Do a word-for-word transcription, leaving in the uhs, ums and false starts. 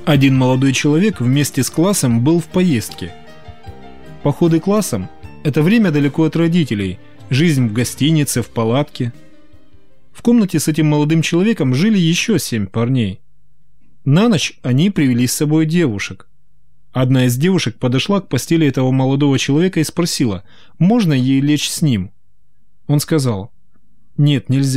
Один молодой человек вместе с классом был в поездке. Походы классом – это время далеко от родителей, жизнь в гостинице, в палатке. В комнате с этим молодым человеком жили еще семь парней. На ночь они привели с собой девушек. Одна из девушек подошла к постели этого молодого человека и спросила, можно ей лечь с ним. Он сказал: «Нет, нельзя».